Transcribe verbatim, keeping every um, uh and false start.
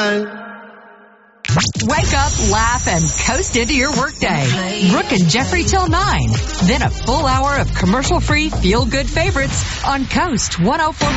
Bye. Wake up, laugh, and coast into your workday. Brooke and Jeffrey till nine. Then a full hour of commercial-free, feel-good favorites on Coast one oh four.